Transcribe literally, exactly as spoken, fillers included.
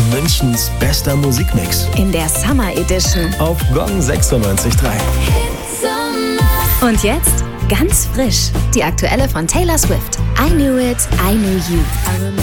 Münchens bester Musikmix. In der Summer Edition. Auf Gong sechsundneunzig Komma drei. Und jetzt ganz frisch. Die aktuelle von Taylor Swift. I Knew It, I Knew You.